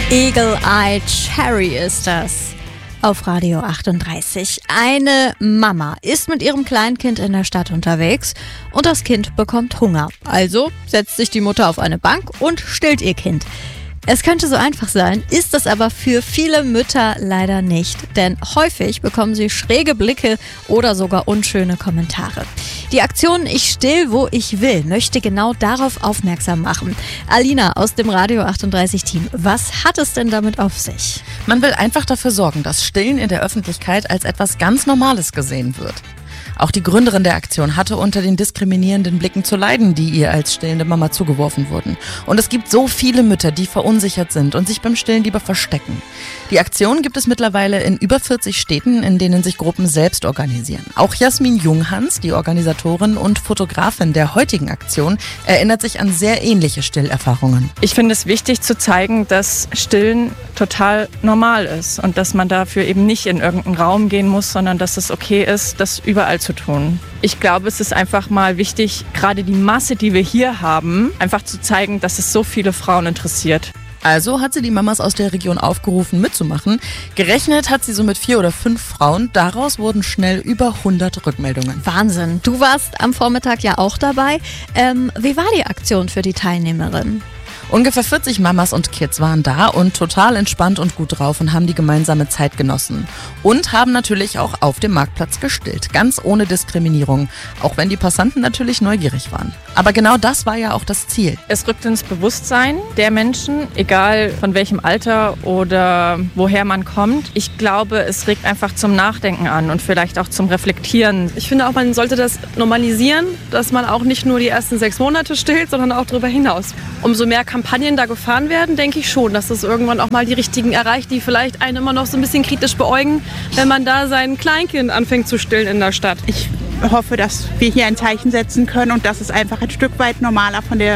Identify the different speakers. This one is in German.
Speaker 1: Eagle-Eye Cherry ist das. Auf Radio 38. Eine Mama ist mit ihrem Kleinkind in der Stadt unterwegs und das Kind bekommt Hunger. Also setzt sich die Mutter auf eine Bank und stillt ihr Kind. Es könnte so einfach sein, ist es aber für viele Mütter leider nicht, denn häufig bekommen sie schräge Blicke oder sogar unschöne Kommentare. Die Aktion Ich still, wo ich will, möchte genau darauf aufmerksam machen. Alina aus dem Radio 38 Team, was hat es denn damit auf sich?
Speaker 2: Man will einfach dafür sorgen, dass Stillen in der Öffentlichkeit als etwas ganz Normales gesehen wird. Auch die Gründerin der Aktion hatte unter den diskriminierenden Blicken zu leiden, die ihr als stillende Mama zugeworfen wurden. Und es gibt so viele Mütter, die verunsichert sind und sich beim Stillen lieber verstecken. Die Aktion gibt es mittlerweile in über 40 Städten, in denen sich Gruppen selbst organisieren. Auch Jasmin Junghans, die Organisatorin und Fotografin der heutigen Aktion, erinnert sich an sehr ähnliche Stillerfahrungen.
Speaker 3: Ich finde es wichtig zu zeigen, dass Stillen total normal ist und dass man dafür eben nicht in irgendeinen Raum gehen muss, sondern dass es okay ist, das überall zu tun. Ich glaube, es ist einfach mal wichtig, gerade die Masse, die wir hier haben, einfach zu zeigen, dass es so viele Frauen interessiert.
Speaker 2: Also hat sie die Mamas aus der Region aufgerufen, mitzumachen. Gerechnet hat sie so mit 4 oder 5 Frauen. Daraus wurden schnell über 100 Rückmeldungen.
Speaker 1: Wahnsinn. Du warst am Vormittag ja auch dabei. Wie war die Aktion für die Teilnehmerin?
Speaker 2: Ungefähr 40 Mamas und Kids waren da und total entspannt und gut drauf und haben die gemeinsame Zeit genossen. Und haben natürlich auch auf dem Marktplatz gestillt, ganz ohne Diskriminierung, auch wenn die Passanten natürlich neugierig waren. Aber genau das war ja auch das Ziel.
Speaker 3: Es rückt ins Bewusstsein der Menschen, egal von welchem Alter oder woher man kommt. Ich glaube, es regt einfach zum Nachdenken an und vielleicht auch zum Reflektieren.
Speaker 4: Ich finde auch, man sollte das normalisieren, dass man auch nicht nur die ersten 6 Monate stillt, sondern auch darüber hinaus. Umso mehr Kampagnen da gefahren werden, denke ich schon, dass es irgendwann auch mal die Richtigen erreicht, die vielleicht einen immer noch so ein bisschen kritisch beäugen, wenn man da sein Kleinkind anfängt zu stillen in der Stadt.
Speaker 5: Ich hoffe, dass wir hier ein Zeichen setzen können und dass es einfach ein Stück weit normaler von der